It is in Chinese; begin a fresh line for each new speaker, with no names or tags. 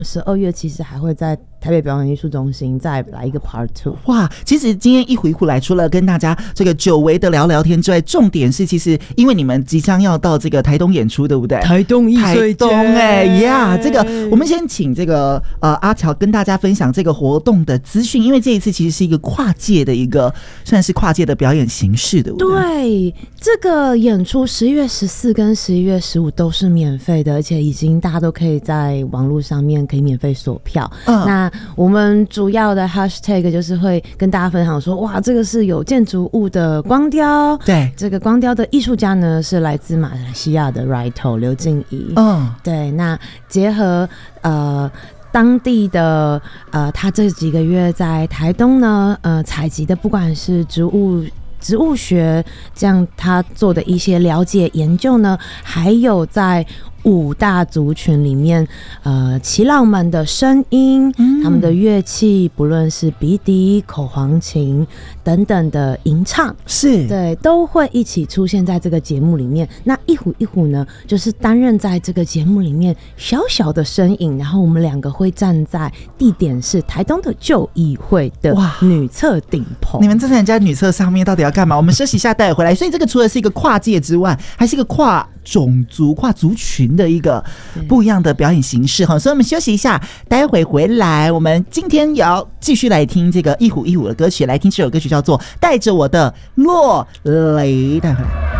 12月其实还会在台北表演艺术中心再来一个 Part 2。
哇，其实今天一回来，除了跟大家这个久违的聊聊天之外，重点是其实因为你们即将要到这个台东演出，对不对？
台东艺穗节，
这个我们先请这个阿乔跟大家分享这个活动的资讯，因为这一次其实是一个跨界的一个算是跨界的表演形式，对不对？
对，这个演出11月14跟11月15都是免费的，而且已经大家都可以在网络上面可以免费锁票。那我们主要的 hashtag 就是会跟大家分享说，哇，这个是有建筑物的光雕，
对，这
个光雕的艺术家呢是来自马来西亚的 Raito 刘静怡，对，那结合当地的他这几个月在台东呢采集的不管是植物学这样他做的一些了解研究呢，还有在5大族群里面耆老们的声音，他们的乐器，不论是鼻笛、口簧琴等等的吟唱，
是
对，都会一起出现在这个节目里面。那一虎呢，就是担任在这个节目里面小小的身影，然后我们2个会站在地点是台东的旧议会的女厕顶棚。
你们站在人家女厕上面到底要干嘛？我们休息一下待会回来。所以这个除了是一个跨界之外，还是一个跨种族、跨族群的一个不一样的表演形式哈。所以我们休息一下，待会回来，我们今天也要继续来听这个一虎的歌曲，来听这首歌曲叫做《带着我的落雷》。待会来。